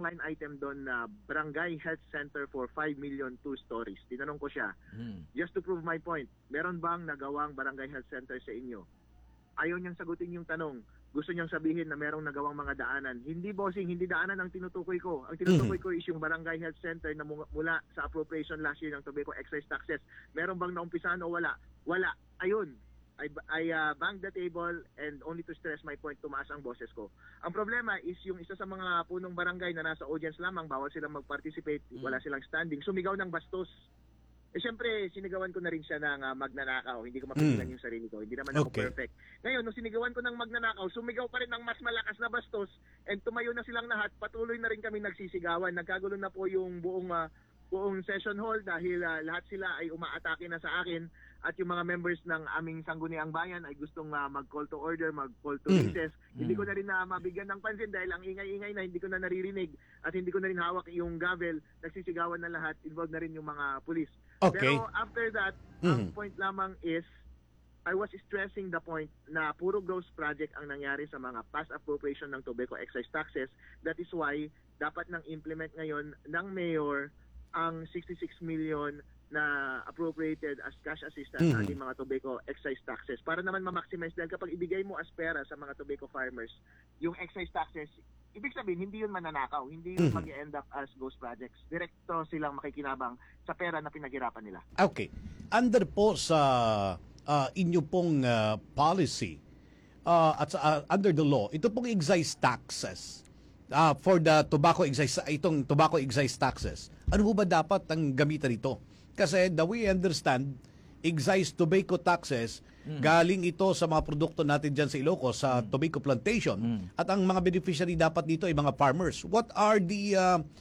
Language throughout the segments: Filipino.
line item doon na Barangay Health Center for 5 million 2 stories. Tinanong ko siya, just to prove my point, meron bang nagawang Barangay Health Center sa inyo? Ayaw niyang sagutin yung tanong. Gusto niyang sabihin na merong nagawang mga daanan. Hindi, bossing, hindi daanan ang tinutukoy ko. Ang tinutukoy ko is yung Barangay Health Center na mula sa appropriation last year ng tobacco excise taxes. Meron bang naumpisahan o wala? Wala. Ayun. I banged the table and only to stress my point, tumaas ang boses ko. Ang problema is yung isa sa mga punong barangay na nasa audience lamang, bawal silang mag-participate, wala silang standing, sumigaw ng bastos. Eh syempre, sinigawan ko na rin siya ng magnanakaw. Hindi ko mapigilan yung sarili ko. Hindi naman ako perfect. Ngayon, nung sinigawan ko ng magnanakaw, sumigaw pa rin ng mas malakas na bastos and tumayo na silang lahat. Patuloy na rin kami nagsisigawan. Nagkagulo na po yung buong session hall dahil lahat sila ay umaatake na sa akin at yung mga members ng aming Sangguniang Bayan ay gustong mag-call to order, mag-call to recess. Hindi ko na rin mabigyan ng pansin dahil ang ingay-ingay na hindi ko na naririnig at hindi ko na rin hawak yung gavel. Nagsisigawan na lahat, involved na rin yung mga pulis. Okay. Pero after that, ang point lamang is I was stressing the point na puro gross project ang nangyari sa mga past appropriation ng tobacco excise taxes. That is why dapat nang implement ngayon ng mayor ang 66 million na appropriated as cash assistance sa ating mga tobacco excise taxes para naman ma-maximize dahil kapag ibigay mo as pera sa mga tobacco farmers yung excise taxes, ibig sabihin hindi yun mananakaw, hindi yun mag-end up as ghost projects. Direkto silang makikinabang sa pera na pinaghirapan nila. Okay. Under po sa inyo pong policy at under the law, ito pong excise taxes for the tobacco excise, itong tobacco excise taxes, ano ba dapat ang gamitan nito? Kasi the way I understand, excise tobacco taxes, galing ito sa mga produkto natin dyan sa Ilocos, sa tobacco plantation. At ang mga beneficiary dapat dito ay mga farmers. What are the,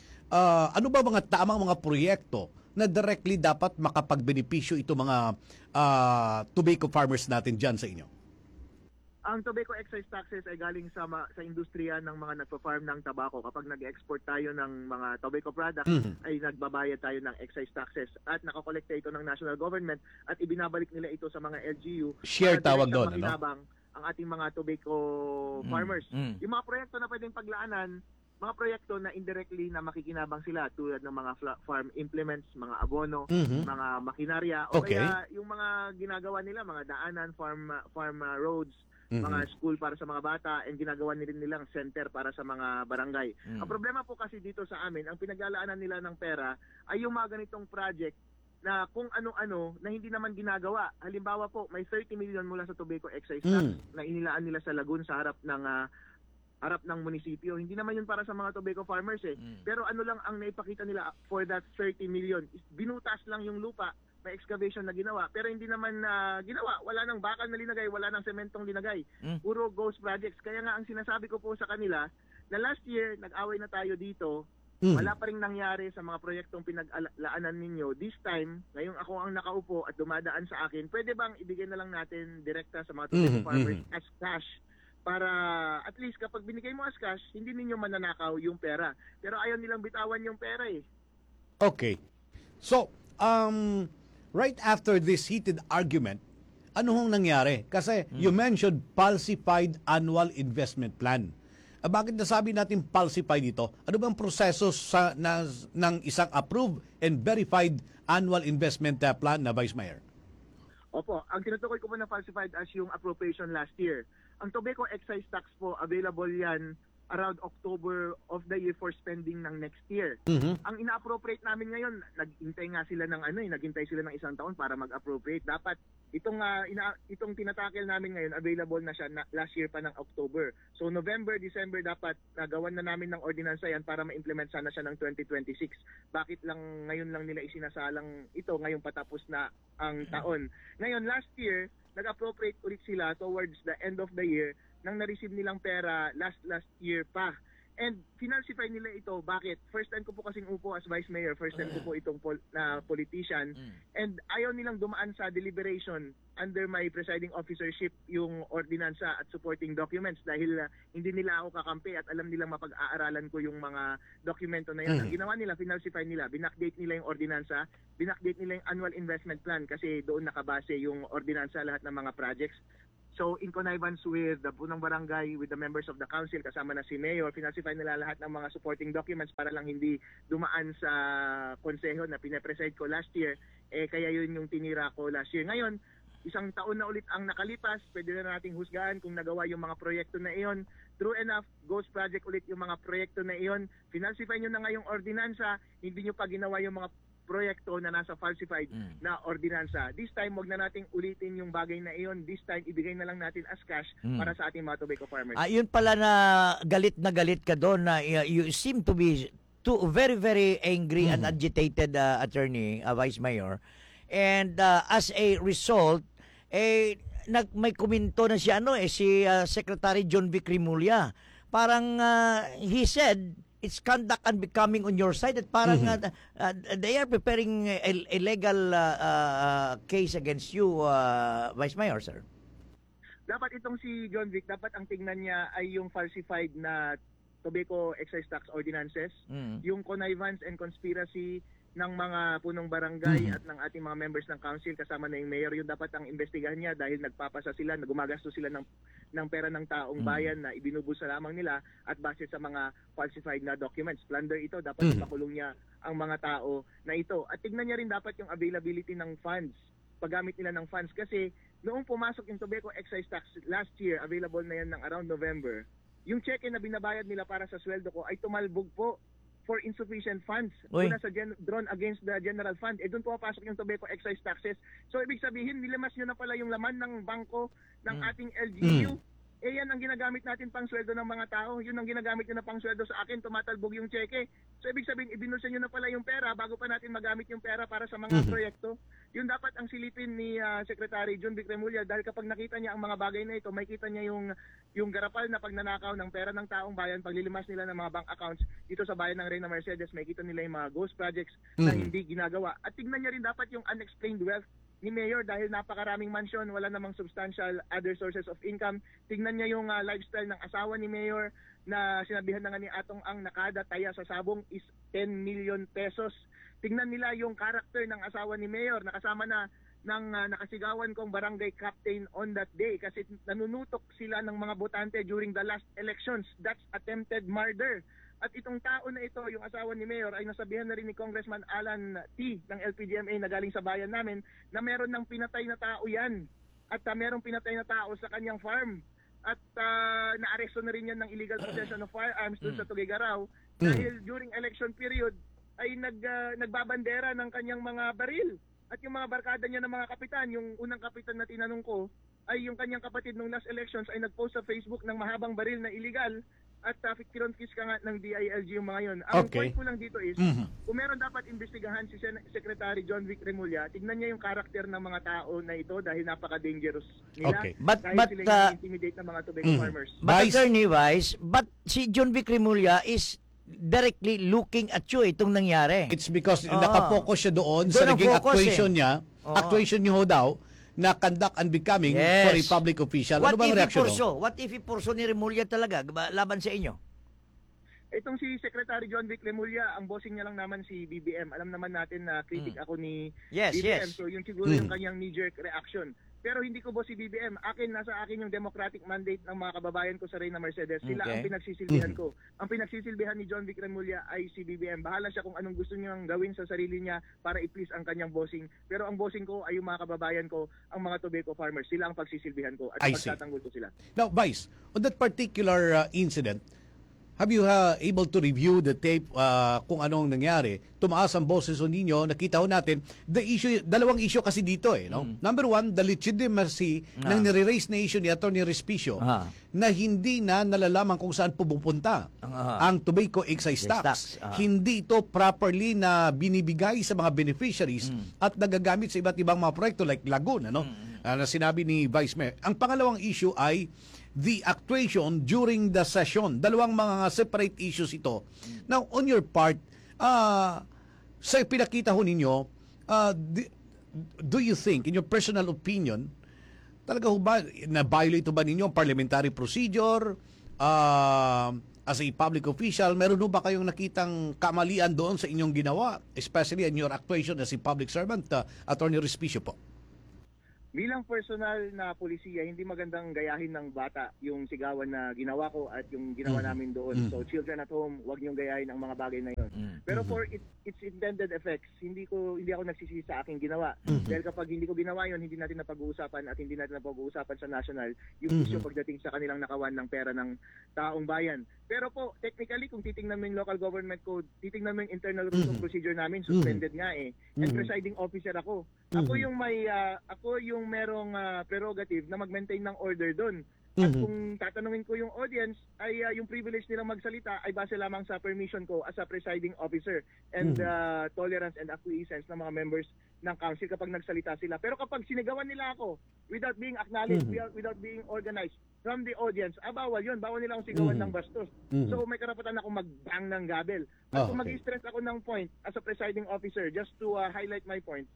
ano ba mga tamang mga proyekto na directly dapat makapagbenepisyo ito mga tobacco farmers natin dyan sa inyo? Ang tobacco excise taxes ay galing sa industriya ng mga nagpa-farm ng tabako. Kapag nag-export tayo ng mga tobacco products, ay nagbabayad tayo ng excise taxes at nakakolekta ito ng national government at ibinabalik nila ito sa mga LGU. Share tawag doon, ano? Ang ating mga tobacco farmers. Yung mga proyekto na pwedeng paglaanan, mga proyekto na indirectly na makikinabang sila tulad ng mga farm implements, mga abono, mga makinarya, o kaya yung mga ginagawa nila, mga daanan, farm roads, mga school para sa mga bata, and ginagawa nilang center para sa mga barangay. Ang problema po kasi dito sa amin, ang pinaglalaanan nila ng pera ay yung mga ganitong project na kung ano-ano na hindi naman ginagawa. Halimbawa po, may 30 million mula sa tobacco excise tax na inilaan nila sa Lagun sa harap ng munisipyo. Hindi naman yun para sa mga tobacco farmers eh. Pero ano lang ang naipakita nila for that 30 million? Binutas lang yung lupa, may excavation na ginawa, pero hindi naman ginawa. Wala nang bakal na linagay, wala nang sementong linagay. Puro ghost projects. Kaya nga ang sinasabi ko po sa kanila, na last year, nag-away na tayo dito, wala pa rin nangyari sa mga proyektong pinaglaanan ninyo. This time, ngayong ako ang nakaupo at dumadaan sa akin, pwede bang ibigay na lang natin direkta sa mga tobacco farmers as cash? Para at least kapag binigay mo as cash, hindi ninyo mananakaw yung pera. Pero ayaw nilang bitawan yung pera eh. Okay. So, right after this heated argument, ano hong nangyari? Kasi you mentioned falsified annual investment plan. Bakit nasabi natin falsified dito? Ano bang proseso ng isang approved and verified annual investment plan na Vice Mayor? Opo, ang tinutukoy ko po na falsified as yung appropriation last year. Ang tobacco excise tax po, available yan around October of the year for spending ng next year. Ang ina-appropriate namin ngayon, naghintay nga sila ng naghintay sila ng isang taon para mag-appropriate. Dapat itong tinatakel namin ngayon, available na siya last year pa ng October. So November, December dapat nagawan na namin ng ordinansa yan para ma-implement sana siya ng 2026. Bakit lang ngayon lang nila isinasalang ito ngayong patapos na ang taon? Ngayon last year, nag-appropriate ulit sila towards the end of the year nang na-receive nilang pera last year pa. And finalsify nila ito. Bakit? First time ko po kasing upo as Vice Mayor. First time ko po itong politician. And ayaw nilang dumaan sa deliberation under my presiding officership yung ordinansa at supporting documents dahil hindi nila ako kakampi at alam nilang mapag-aaralan ko yung mga dokumento na yan. Ang ginawa nila, finalsify nila. Binakdate nila yung ordinansa. Binakdate nila yung annual investment plan kasi doon nakabase yung ordinansa lahat ng mga projects. So in connivance with the punong barangay, with the members of the council, kasama na si Mayor, finalsify nila lahat ng mga supporting documents para lang hindi dumaan sa konseho na pinapreside ko last year. Kaya yun yung tinira ko last year. Ngayon, isang taon na ulit ang nakalipas, pwede na nating husgahan kung nagawa yung mga proyekto na iyon. True enough, ghost project ulit yung mga proyekto na iyon. Finalsify nyo na nga yung ordinansa, hindi nyo pa ginawa yung mga proyekto na nasa falsified na ordinansa. This time, wag na nating ulitin yung bagay na iyon. This time, ibigay na lang natin as cash para sa ating mga tobacco farmers. Yun pala na galit ka doon na you seem to be very, very angry and agitated, Attorney Vice Mayor. And as a result, may komento na si si Secretary John Vic Remulla. Parang he said it's conduct and becoming on your side at parang they are preparing a legal case against you, Vice Mayor, sir. Dapat itong si John Vic, dapat ang tingnan niya ay yung falsified na tobacco excise tax ordinances, yung connivance and conspiracy ng mga punong barangay at ng ating mga members ng council kasama na yung mayor. Yun dapat ang investigahan niya dahil nagpapasa sila, gumagastos sila ng pera ng taong bayan na ibinubusa lamang nila at base sa mga falsified na documents. Plunder ito, dapat ipakulong niya ang mga tao na ito. At tignan niya rin dapat yung availability ng funds, paggamit nila ng funds. Kasi noong pumasok yung tobacco excise tax last year, available na yan ng around November, yung cheque na binabayad nila para sa sweldo ko ay tumalbog po for insufficient funds. Una sa drawn against the general fund. Doon po papasok yung tobacco excise taxes. So ibig sabihin, nilamas nyo na pala yung laman ng bangko ng ating LGU. Yan ang ginagamit natin pang sweldo ng mga tao. Yun ang ginagamit nyo na pang sweldo sa akin, tumatalbog yung cheque. So ibig sabihin, ibinulsa nyo na pala yung pera bago pa natin magamit yung pera para sa mga proyekto. Yun dapat ang silipin ni Secretary John Vic Remulla dahil kapag nakita niya ang mga bagay na ito, makita niya yung garapal na pagnanakaw ng pera ng taong bayan, paglilimas nila ng mga bank accounts dito sa bayan ng Reyna Mercedes, makita nila yung mga ghost projects na hindi ginagawa. At tignan niya rin dapat yung unexplained wealth ni Mayor dahil napakaraming mansyon, wala namang substantial other sources of income. Tignan niya yung lifestyle ng asawa ni Mayor na sinabihan na nga ni Atong Ang nakada taya sa sabong is 10 million pesos. Tignan nila yung character ng asawa ni Mayor na kasama na ng nakasigawan kong barangay captain on that day kasi nanunutok sila ng mga botante during the last elections. That's attempted murder. At itong tao na ito, yung asawa ni Mayor, ay nasabihan na rin ni Congressman Alan T. ng LPGMA na galing sa bayan namin na meron ng pinatay na tao yan. At merong pinatay na tao sa kanyang farm. At naaresto na rin yan ng illegal possession of firearms doon sa Tuguegarao dahil during election period ay nagbabandera ng kanyang mga baril. At yung mga barkada niya ng mga kapitan, yung unang kapitan na tinanong ko, ay yung kanyang kapatid nung last elections ay nagpost sa Facebook ng mahabang baril na illegal at kironfis ka nga ng DILG yung mga yun. Ang point ko lang dito is, kung meron dapat investigahan si Secretary John Vic Remulla, tignan niya yung karakter ng mga tao na ito dahil napaka-dangerous nila. But sila intimidate ng mga tobacco farmers. But Attorney Vice, but si John Vic Remulla is directly looking at you itong nangyari. It's because nakapokus siya doon sa naging actuation niya. Actuation niyo daw na conduct and becoming for a public official. Ano bang reaksyon mo? What if i-purso ni Remulla talaga laban sa inyo? Itong si Secretary John Vic Remulla, ang bossing niya lang naman si BBM. Alam naman natin na critic ako ni BBM. So yun siguro yung kanyang knee-jerk reaction. Pero hindi ko boss si BBM. Nasa akin yung democratic mandate ng mga kababayan ko sa Reyna Mercedes. Sila ang pinagsisilbihan ko. Ang pinagsisilbihan ni John Vic Remulla ay si BBM. Bahala siya kung anong gusto niyang gawin sa sarili niya para i-please ang kanyang bossing. Pero ang bossing ko ay yung mga kababayan ko, ang mga tobacco farmers. Sila ang pagsisilbihan ko at pagtatanggol ko sila. Now, Vice, on that particular incident, have you able to review the tape kung anong nangyari? Tumaas ang boses ninyo, nakita ho natin the issue, dalawang issue kasi dito no? Number one, the legitimacy ng nire-raise na issue ni Atty. Respicio na hindi na nalalaman kung saan pupunta ang tobacco excise tax. Hindi ito properly na binibigay sa mga beneficiaries at nagagamit sa iba't ibang mga proyekto like Lagoon, na sinabi ni Vice Mayor. Ang pangalawang issue ay the actuation during the session. Dalawang mga separate issues ito. Now, on your part, sa pinakita ho ninyo, do you think, in your personal opinion, talaga ho ba, na-violate ba ninyo ang parliamentary procedure? As a public official, meron ho ba kayong nakitang kamalian doon sa inyong ginawa? Especially in your actuation as a public servant, Atty. Respicio po. Bilang personal na polisiya, hindi magandang gayahin ng bata yung sigawan na ginawa ko at yung ginawa namin doon. So children at home, wag niyong gayahin ang mga bagay na yun. Pero for its intended effects, hindi ako nagsisisi sa aking ginawa. Dahil kapag hindi ko ginawa yun, hindi natin napag-uusapan at hindi natin napag-uusapan sa national yung issue pagdating sa kanilang nakawan ng pera ng taong bayan. Pero po, technically, kung titingnan mo yung local government code, titingnan mo yung internal rules of procedure namin, suspended nga eh. And presiding officer ako. Ako yung merong prerogative na mag-maintain ng order doon. At kung tatanungin ko yung audience, ay yung privilege nilang magsalita ay base lamang sa permission ko as a presiding officer and tolerance and acquiescence ng mga members ng council kapag nagsalita sila. Pero kapag sinigawan nila ako without being acknowledged, without being organized from the audience, bawal yun. Bawal nila akong sigawan ng bastos. So may karapatan ako mag-bang ng gabel. At kung mag-stress ako ng point as a presiding officer just to highlight my point,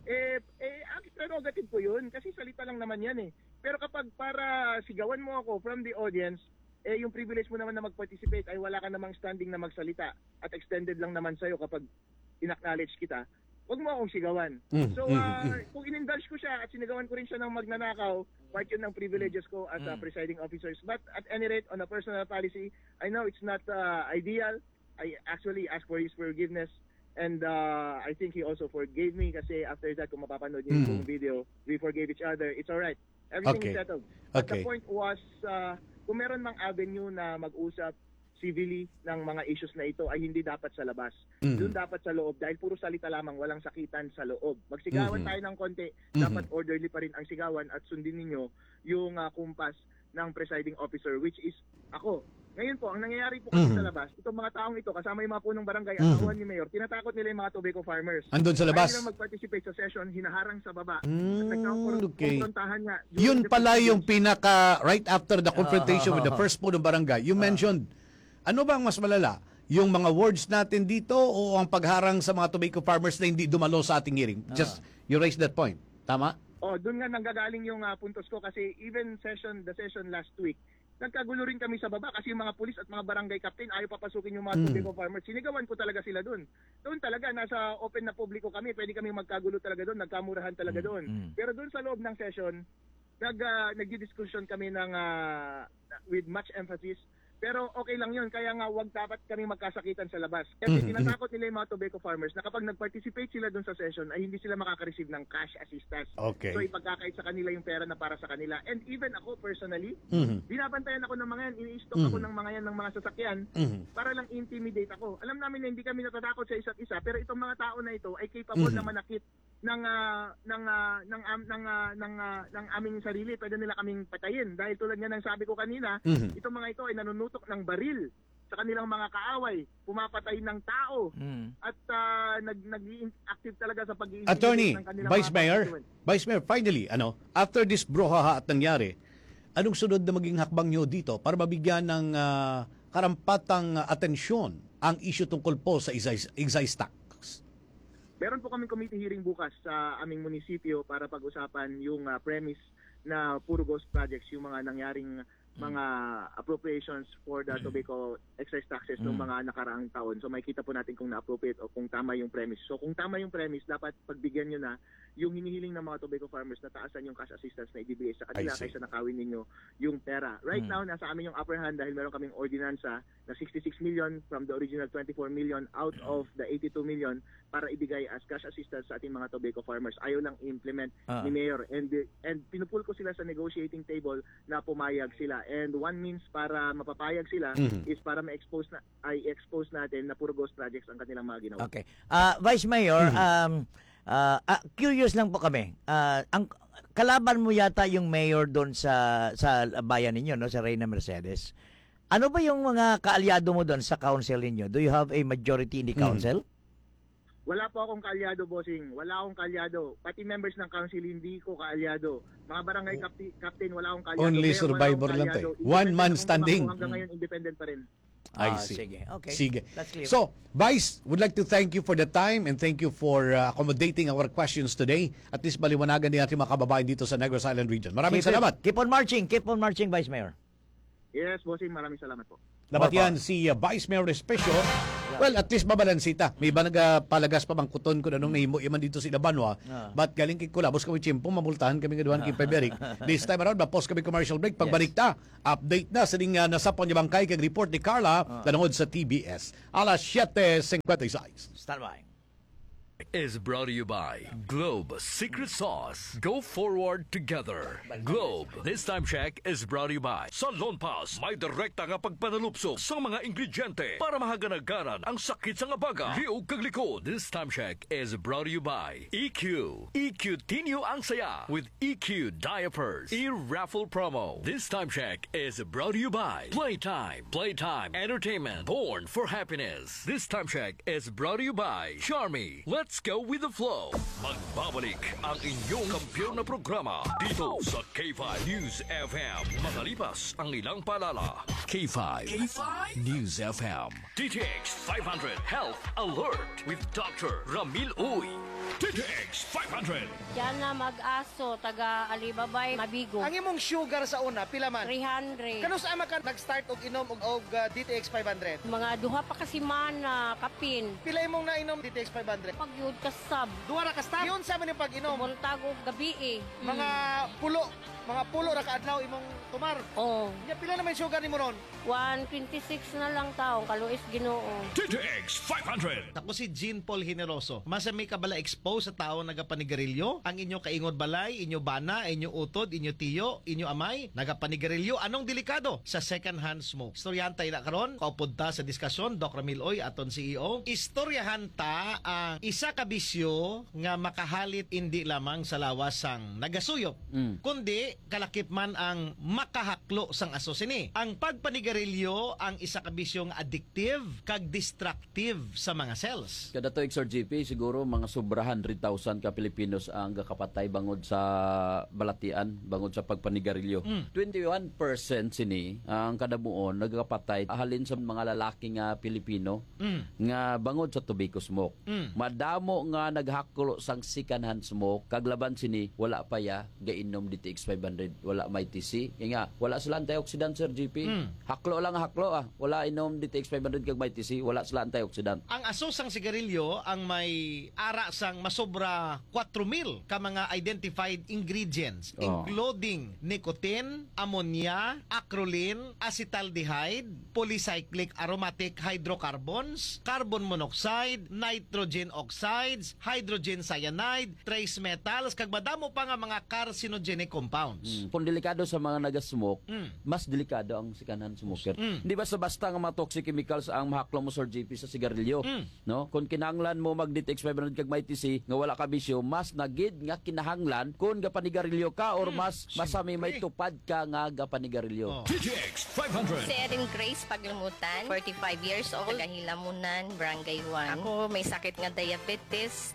ang prerogative ko yun kasi salita lang naman yan eh. Pero kapag para sigawan mo ako from the audience, yung privilege mo naman na mag-participate ay wala ka namang standing na magsalita at extended lang naman sa'yo kapag in-acknowledge kita, wag mo akong sigawan. So, kung in-indulge ko siya at sinigawan ko rin siya ng magnanakaw, part yun ng privileges ko as presiding officers. But at any rate, on a personal policy, I know it's not ideal. I actually ask for his forgiveness. And I think he also forgave me kasi after that, kung mapapanood niyo yung video, we forgave each other. It's alright. Everything is settled. But the point was, kung meron mang avenue na mag-usap civilly ng mga issues na ito ay hindi dapat sa labas. Doon dapat sa loob dahil puro salita lamang, walang sakitan sa loob. Magsigawan tayo ng konti, dapat orderly pa rin ang sigawan at sundin ninyo yung kumpas ng presiding officer which is ako. Ngayon po, ang nangyayari po kasi sa labas, itong mga taong ito, kasama yung mga punong barangay at awan ni Mayor, tinatakot nila yung mga tobacco farmers. Andun sa labas? Kaya mag-participate sa session, hinaharang sa baba. At nagkakakonfrontahan nga. Yun pala yung pinaka, right after the confrontation with the first punong barangay, you mentioned, ano ba ang mas malala? Yung mga words natin dito o ang pagharang sa mga tobacco farmers na hindi dumalo sa ating hearing? Just, you raised that point. Tama? Doon nga nanggagaling yung puntos ko kasi even the session last week, nagkagulo rin kami sa baba kasi yung mga pulis at mga barangay captain ayaw papasukin yung mga tobacco farmers. Sinigawan ko talaga sila doon. Doon talaga, nasa open na publiko kami, pwede kami magkagulo talaga doon, nagkamurahan talaga doon. Pero doon sa loob ng session, nagdi-discussion kami ng, with much emphasis. Pero okay lang yun, kaya nga wag dapat kami magkasakitan sa labas. Kasi tinatakot nila yung mga tobacco farmers na kapag nag-participate sila dun sa session ay hindi sila makaka-receive ng cash assistance. Okay. So ipagkakait sa kanila yung pera na para sa kanila. And even ako personally, binabantayan ako ng mga yan, ini-stock ako ng mga yan ng mga sasakyan para lang intimidate ako. Alam namin na hindi kami natatakot sa isa't isa, pero itong mga tao na ito ay capable na manakit ng aming sarili. Pwede nila kaming patayin dahil tulad nga ng sabi ko kanina, itong mga ito ay nanunutok ng baril sa kanilang mga kaaway, pumapatay ng tao at nag-active talaga sa pag-iintimidate Attorney, ng kanilang Vice Mayor, finally, after this brouhaha at nangyari, anong sunod na maging hakbang nyo dito para mabigyan ng karampatang atensyon ang issue tungkol po sa excise tax? Meron po kaming committee hearing bukas sa aming munisipyo para pag-usapan yung premise na puro ghost projects, yung mga nangyaring mga appropriations for the tobacco excise taxes ng mga nakaraang taon. So makikita po natin kung na-appropriate o kung tama yung premise. So kung tama yung premise, dapat pagbigyan nyo na yung hinihiling ng mga tobacco farmers na taasan yung cash assistance na ibibigay sa kanila kaysa nakawin ninyo yung pera. Right now, nasa amin yung upper hand dahil meron kaming ordinansa na 66 million from the original 24 million out of the 82 million para ibigay as cash assistance sa ating mga tobacco farmers. Ayaw lang i-implement ni Mayor. And pinupul ko sila sa negotiating table na pumayag sila. And one means para mapapayag sila is para ma-expose natin na puro ghost projects ang kanilang mga ginawa. Okay. Vice Mayor, curious lang po kami. Ang kalaban mo yata yung mayor doon sa bayan ninyo, no, sa Reyna Mercedes. Ano ba yung mga kaalyado mo doon sa council ninyo? Do you have a majority in the council? Wala po akong kaalyado, bossing. Wala akong kaalyado. Pati members ng council, hindi ko kaalyado. Mga barangay captain, wala akong kaalyado. Only survivor lang tayo. One man standing. Hanggang ngayon, independent pa rin. I see. Sige. Okay. Sige. That's clear. So, Vice, would like to thank you for the time and thank you for accommodating our questions today. At least maliwanagan din natin mga kababayan dito sa Negros Island region. Maraming salamat. Keep on marching, Vice Mayor. Yes, bossing. Maraming salamat po. Nabatian si Vice Mayor Especio. Well, at least mabalansita. May iba nagpalagas pa bang kuton ko na nung nahimo iman dito sa Banwa. But galing kay Kulabos kami chimpo, mamultahan kami ngaduhan kay Feberic. This time around, mapos kami commercial break. Pagbalik ta, update na sa ning nasapon niya bangkay kag report ni Carla tanungod sa TBS. Alas 7:56. Stand by. Is brought to you by Globe Secret Sauce. Go forward together. Globe. This time check is brought to you by Sa Pass. May direkta nga pagpanalupso sa mga ingrediente para mahaganagaran ang sakit sa ngabaga. Liog kag likod. This time check is brought to you by EQ. EQ Tinyo ang saya with EQ Diapers. E-raffle promo. This time check is brought to you by Playtime. Playtime Entertainment. Born for happiness. This time check is brought to you by Charmy. Let's go with the flow. Magbabalik ang inyong kampiyon na programa dito sa K5 News FM. Makalipas ang ilang paalala. K5 News FM. DTX 500 Health Alert with Dr. Ramil Uy. DTX 500. Diyan na mag-aso, taga Alibabay, Mabigo. Ang imong sugar sa una, pila man? 300. Kano sa ama ka nag-start og inom og DTX 500? Mga duha pa kasi man na kapin. Pila imong nainom DTX 500? Pag yun kasab, Duha ra ka stop. Yun sa man yung pag-inom. buntag og gabi eh. Mga pulo ra ka adlaw imong tumar. Oh, Nya pila naman yung sugar nimo ron? 126 na lang taong, kaluis Ginoo. DTX 500. Ako si Jean Paul Generoso. Masa may kabala expose sa tao nagapanigarilyo, ang inyo kaingod balay, inyo bana, inyo utod, inyo tiyo, inyo amay, nagapanigarilyo, anong delikado sa second hand smoke? Istoryahan tayo na karon, kaupod ta sa diskusyon, Doc Ramil Oy, aton CEO. Istoryahan ta ang isa ka bisyo nga makahalit hindi lamang sa lawas sang nagasuyop, kundi kalakip man ang makahaklo sang aso sini. Ang pagpanigarilyo ang isa ka bisyong addictive kag destructive sa mga cells. Kada to Sir GP, siguro mga sobra 100,000 ka Pilipinos ang gakapatay bangod sa balatian, bangod sa pagpanigarilyo. 21% sini ang kadabuon nagkapatay halin sa mga lalaki nga Pilipino nga bangod sa tobacco smoke. Madamo nga naghaklo sang second hand smoke kag laban sini wala pa ya gainom DTX 500, wala may TC. Kaya nga wala sila antioxidant Sir GP. Haklo lang wala inom DTX 500 kag may TC, wala sila antioxidant. Ang aso sang sigarilyo ang may ara sang masobra 4,000 ka mga identified ingredients including nicotine, ammonia, acrolein, acetaldehyde, polycyclic aromatic hydrocarbons, carbon monoxide, nitrogen oxides, hydrogen cyanide, trace metals kag madamo pa nga mga carcinogenic compounds. Kung delikado sa mga nagasmoke, mas delikado ang second-hand smoker. Hindi basta nga mga toxic chemicals ang mahaklo mo Sir JP sa sigarilyo. No? Kung kinahanglan mo mag-DTX 500 kag may TC nga wala ka bisyo, mas nagid nga kinahanglan kung gapanigarilyo ka or mas masami may tupad ka nga gapanigarilyo. DTX 500. Si Erin Grace Paglimutan, 45 years old, Hilamunan, Barangay 1. Ako may sakit nga diabetes,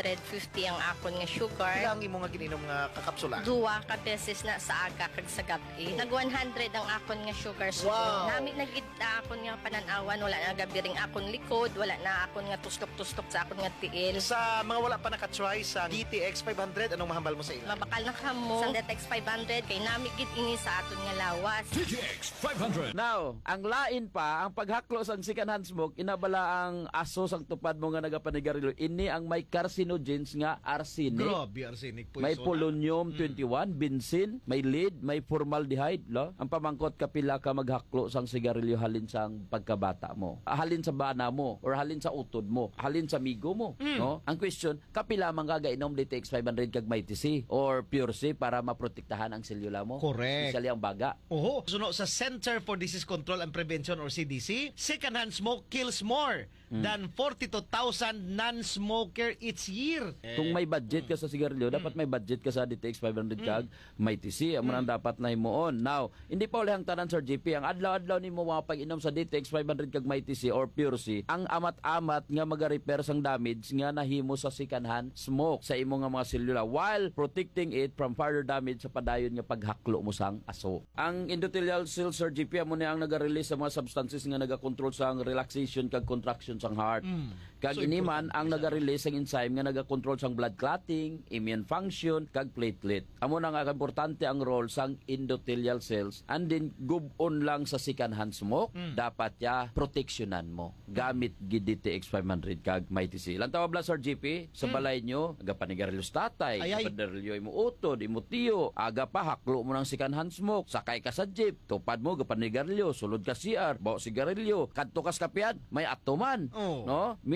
250 ang akon nga sugar. Pila ang imong nga gininom nga kakapsula? Duwa ka beses na sa aga kag sa gabi. Nag 100 ang akon nga sugar sa Nami nagid akon nga pananawan, wala na gabi ring akon likod, wala na akon nga tustok-tustok sa akon nga tiil. Sa mga wala pa nakatry sa DTX 500, anong mahambal mo sa ila? Mabakal na kamo sa DTX 500 kay nami gid ini sa aton nga lawas. DTX 500. Now, ang lain pa, ang paghaklo sang second hand smoke, inabala ang aso sang tupad mo nga nagapanigarilyo. Ini ang may carcinogens nga arsenic. Grabe, arsenic poison. May polonium 21, benzene, may lead, may formaldehyde. Lo? Ang pamangkot kapila ka maghaklo sang sigarilyo halin sang pagkabata mo. Halin sa bana mo or halin sa utod mo. Halin sa migo mo. No? Ang question, kapila man gagainom DTX 500 kag may TC or Pure C para maprotektahan ang selula mo. Correct. Especially ang baga. Oho. Suno sa Center for Disease Control and Prevention or CDC, second-hand smoke kills more than 42,000 non-smoker each year. Kung may budget ka sa sigarilyo, dapat may budget ka sa DTX 500 kag may TC. Amo nang dapat na himuon. Now, hindi pa uli ang tanan Sir JP, ang adlaw-adlaw nimo mga pag-inom sa DTX 500 kag may TC or Pure C, ang amat-amat nga maga-repair sang damage nga nahimo sa second hand smoke sa imo nga mga selula while protecting it from further damage sa padayon nga paghaklo mo sang aso. Ang endothelial cells or GP mo na ang naga-release sa mga substances nga naga-control sang relaxation kag contraction sang heart. Kag So, iniman ang naga-release sang enzyme nga naga-control sang blood clotting, immune function kag platelet. Amo na nga importante ang role sang endothelial cells and then gubon lang sa second hand smoke dapat ya proteksyonan mo gamit gid DTX 500 kag MyTC. Lang tawag bla Sir GP sa balay nyo aga panigarilyo tatay, Ay. panigarilyo imo utod, imo tiyo, aga pa haklo mo ng second hand smoke, sakay ka sa jeep, tupad mo gapanigarilyo, sulod ka CR, bawa sigarilyo, kadto kas kapian, may atoman, Oh. no?